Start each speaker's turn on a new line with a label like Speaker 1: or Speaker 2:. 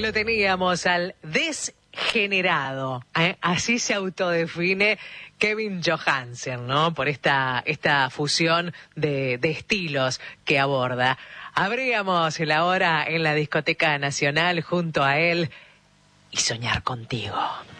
Speaker 1: lo teníamos al desgenerado, así se autodefine Kevin Johansen, ¿no? Por esta fusión de estilos que aborda. Abríamos la hora en la Discoteca Nacional junto a él y soñar contigo.